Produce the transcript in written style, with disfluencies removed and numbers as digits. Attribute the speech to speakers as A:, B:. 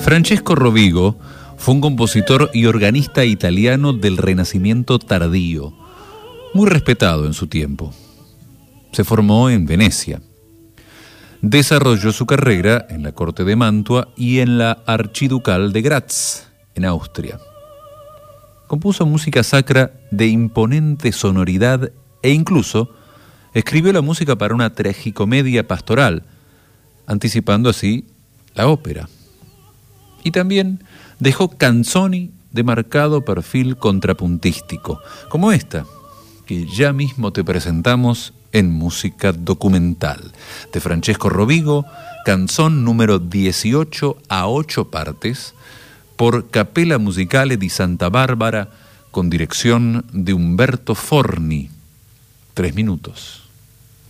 A: Francesco Rovigo fue un compositor y organista italiano del Renacimiento tardío, muy respetado en su tiempo. Se formó en Venecia. Desarrolló su carrera en la corte de Mantua y en la archiducal de Graz, en Austria. Compuso música sacra de imponente sonoridad e incluso escribió la música para una tragicomedia pastoral, anticipando así la ópera. Y también dejó canzoni de marcado perfil contrapuntístico, como esta, que ya mismo te presentamos en Música Documental, de Francesco Rovigo, canzón número 18 a 8 partes, por Capella Musicale di Santa Barbara, con dirección de Umberto Forni. 3 minutos.